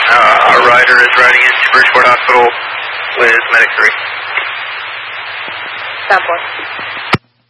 Our rider is riding into Bridgeport Hospital with Medic 3. Stop 1.